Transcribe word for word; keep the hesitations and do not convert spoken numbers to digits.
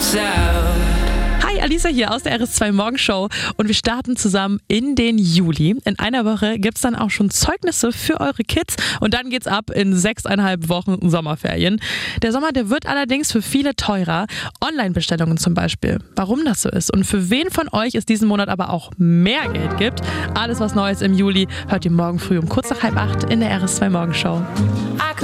Hi, Alisa hier aus der R S zwei Morgenshow und wir starten zusammen in den Juli. In einer Woche gibt es dann auch schon Zeugnisse für eure Kids und dann geht's ab in sechseinhalb Wochen Sommerferien. Der Sommer, der wird allerdings für viele teurer. Online-Bestellungen zum Beispiel. Warum das so ist und für wen von euch es diesen Monat aber auch mehr Geld gibt. Alles was Neues im Juli hört ihr morgen früh um kurz nach halb acht in der R S zwei Morgenshow.